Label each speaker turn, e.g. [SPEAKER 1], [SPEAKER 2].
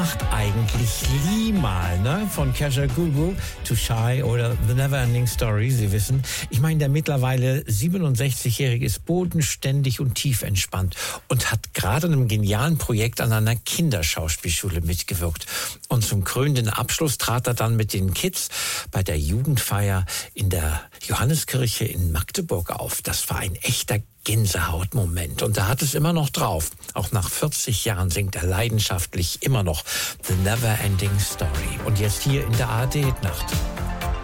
[SPEAKER 1] Macht eigentlich Lee mal, ne? Von Kajagoogoo to Shy oder The Neverending Story, Sie wissen. Ich meine, der mittlerweile 67-Jährige ist bodenständig und tiefentspannt und hat gerade an einem genialen Projekt an einer Kinderschauspielschule mitgewirkt. Und zum krönenden Abschluss trat er dann mit den Kids bei der Jugendfeier in der Johanneskirche in Magdeburg auf. Das war ein echter Gänsehautmoment. Und er hat es immer noch drauf. Auch nach 40 Jahren singt er leidenschaftlich immer noch The Neverending Story. Und jetzt hier in der ARD-Nacht.